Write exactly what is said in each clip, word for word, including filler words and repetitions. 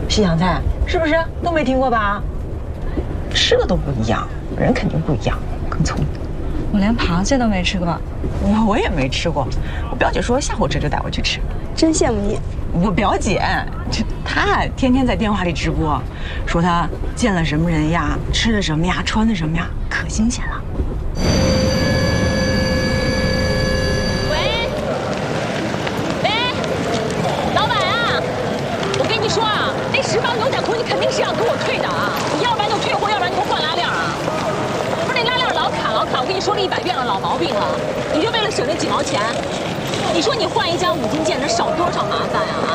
西洋菜是不是都没听过吧？吃的都不一样，人肯定不一样，更聪明。 我连螃蟹都没吃过， 我我也没吃过。我表姐说下午这就带我去吃， 真羡慕你。 我表姐，这她天天在电话里直播，说她见了什么人呀，吃的什么呀，穿的什么呀，可新鲜了。 喂，喂，老板啊，我跟你说啊，那十包牛仔裤你肯定是要给我退的啊，你要不然就退货，要不然你给我换拉链啊。不是那拉链老卡老卡，我跟你说了一百遍了，老毛病了，你就为了省那几毛钱。你说你换一家五金件能少多少麻烦啊？啊！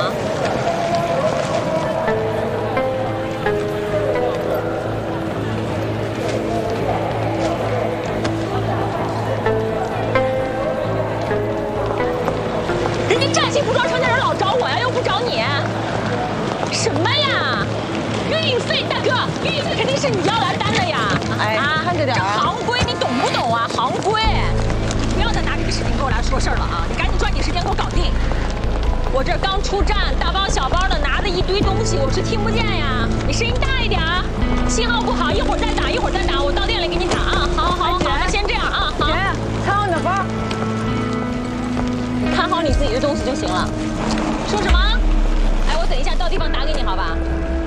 人家战信服装城的人老找我呀，又不找你，什么呀？运费，大哥，运费肯定是你要来担的呀！ 哎， 啊， 看着点啊！ 这行规你懂不懂啊？行规。不要再拿这个视频跟我来说事儿了啊！你赶紧抓紧时间给我搞定。我这刚出站，大包小包的拿着一堆东西，我是听不见呀。你声音大一点啊，信号不好，一会儿再打，一会儿再打，我到店里给你打啊。好好好，那先这样啊。好， 姐，看好你的包。 你看好你自己的东西就行了。说什么？哎，我等一下到地方打给你，好吧？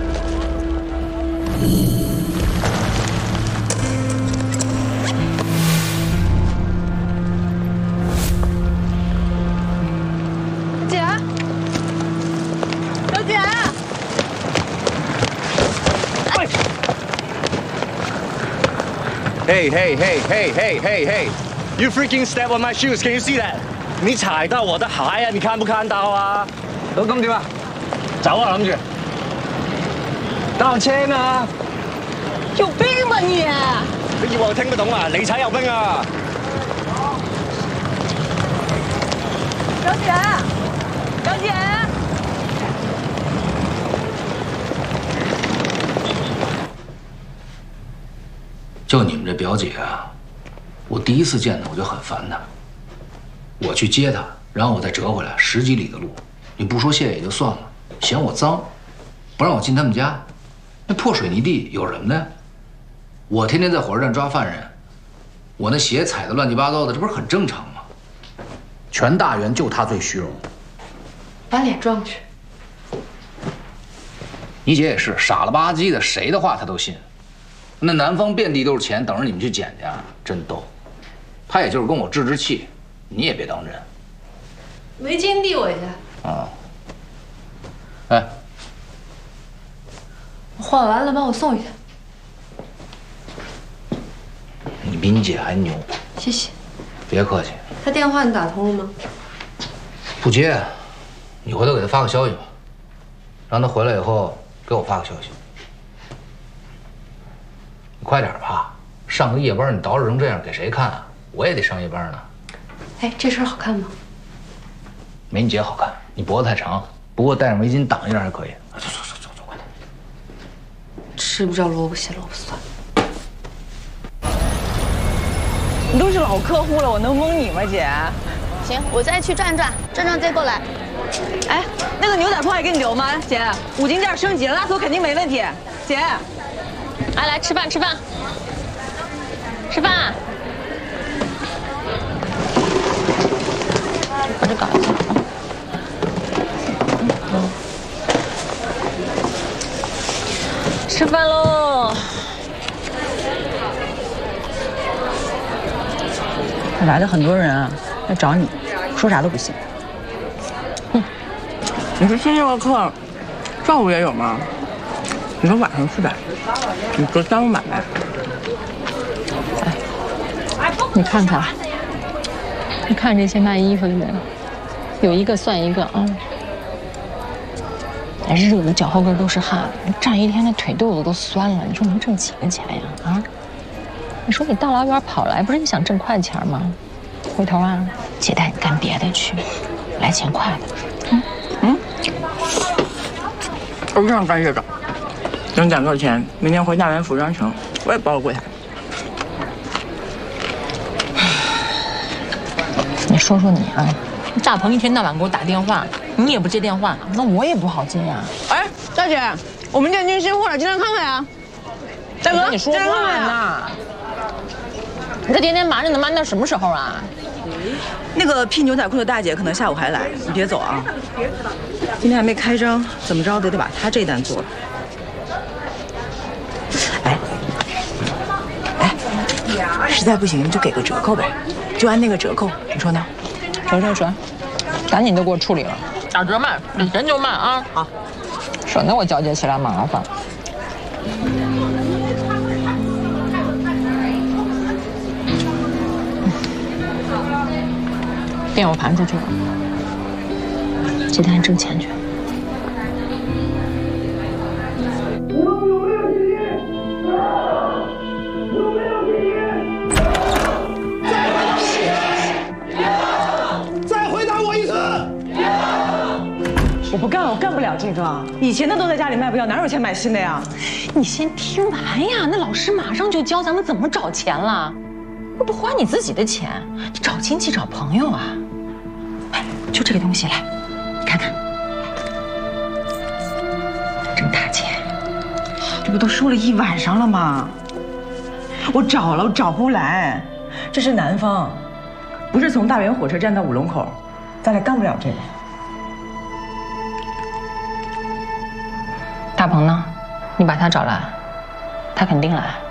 Hey, hey, hey, hey, hey, hey, hey! You freaking step on my shoes! Can you see that? 你踩到我的鞋啊！你看不看到啊？咁咁點啊？走啊！諗住搭車嘛？ 有病吧你！ 你以為我聽不懂啊？你才有病啊！ 表姐，表姐。 就你们这表姐啊，我第一次见她我就很烦她。我去接她，然后我再折回来十几里的路，你不说谢也就算了，嫌我脏，不让我进他们家。那破水泥地有什么的？我天天在火车站抓犯人，我那鞋踩得乱七八糟的，这不是很正常吗？全大员就她最虚荣， 把脸转过去。 你姐也是傻了吧唧的，谁的话她都信。那南方遍地都是钱，等着你们去捡去，真逗。他也就是跟我置置气，你也别当真。 围巾递我一下。 啊。哎， 我换完了，帮我送一下。 你比你姐还牛。 谢谢。 别客气。 他电话你打通了吗？ 不接，你回头给他发个消息吧，让他回来以后给我发个消息。你快点吧，上个夜班你捯饬成这样给谁看啊？我也得上夜班呢。 哎，这身好看吗？ 没你姐好看，你脖子太长，不过戴上围巾挡一下还可以。走走走走走，快点。 吃不着萝卜洗萝卜蒜。 你都是老客户了，我能蒙你吗，姐？ 行，我再去转转，转转再过来。 哎，那个牛仔裤还给你留吗，姐？五金件升级了，拉锁肯定没问题，姐。 来来，吃饭吃饭，吃饭。我这搞一下啊。嗯。吃饭喽。 来了很多人啊，来找你，说啥都不行。哼，你说上这个课，上午也有吗？你说晚上去呗，你隔三五买呗。 哎，你看看，你看这些卖衣服的人，有一个算一个啊！哎，热的脚后跟都是汗，站一天那腿肚子都酸了，你说能挣几个钱呀？啊？你说你大老远跑来，不是你想挣快钱吗？回头啊，姐带你干别的去，来钱快的。嗯嗯， 我不想干这个。等攒够钱，明天回大连服装城，我也包个柜台。 你说说你啊，大鹏一天到晚给我打电话，你也不接电话，那我也不好接呀。 哎，大姐， 我们店军新货了，进来看看呀。大哥， 你说进来看话看呀。 呢？你这天天瞒着能瞒到什么时候啊？ 那个批牛仔裤的大姐可能下午还来，你别走啊。今天还没开张，怎么着得得把她这单做了。哎，哎，实在不行就给个折扣呗，就按那个折扣，你说呢？ 行行行，赶紧都给我处理了，打折卖，比人就卖啊！ 好， 省得我交接起来麻烦。店我盘出去了，接单挣钱去。 再回答我一次！ 我不干了，我干不了这个。以前的都在家里卖不掉，哪有钱买新的呀？ 你先听完呀，那老师马上就教咱们怎么找钱了，又不花你自己的钱，你找亲戚找朋友啊。哎，就这个东西，来，你看看，挣大钱。 这不都说了一晚上了吗？我找了，我找不来。这是南方，不是从大原火车站到五龙口，咱俩干不了这个。 大鹏呢？你把他找来，他肯定来。